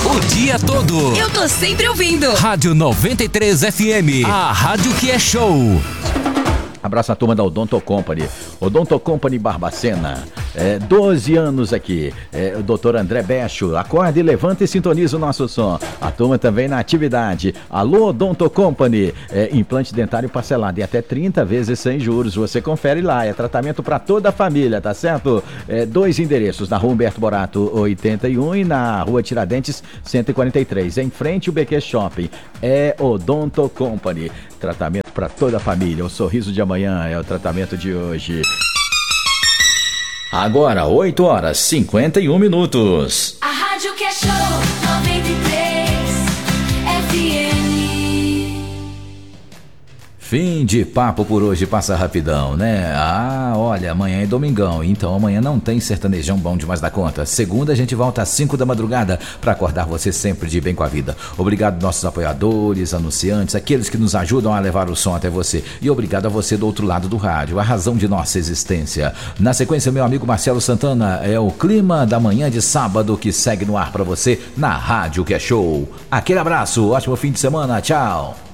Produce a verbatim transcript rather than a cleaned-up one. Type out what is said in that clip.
O dia todo. Eu tô sempre ouvindo. Rádio noventa e três F M, a rádio que é show. Abraço a turma da Odonto Company. Odonto Company Barbacena. É, doze anos aqui. É, o doutor André Becho. Acorde, levanta e sintoniza o nosso som. A turma também na atividade. Alô, Odonto Company. É, implante dentário parcelado e até trinta vezes sem juros. Você confere lá. É tratamento para toda a família, tá certo? É, dois endereços. Na rua Humberto Borato oitenta e um e na rua Tiradentes cento e quarenta e três. Em frente o B Q Shopping. É Odonto Company. Tratamento para toda a família. O sorriso de amanhã é o tratamento de hoje. Agora, oito horas e cinquenta e um minutos. A rádio que é show, noventa e três F M. Fim de papo por hoje, passa rapidão, né? Ah, olha, amanhã é domingão, então amanhã não tem sertanejão bom demais da conta. Segunda a gente volta às cinco da madrugada para acordar você sempre de bem com a vida. Obrigado nossos apoiadores, anunciantes, aqueles que nos ajudam a levar o som até você. E obrigado a você do outro lado do rádio, a razão de nossa existência. Na sequência, meu amigo Marcelo Santana, é o clima da manhã de sábado que segue no ar para você na Rádio que é Show. Aquele abraço, ótimo fim de semana, tchau.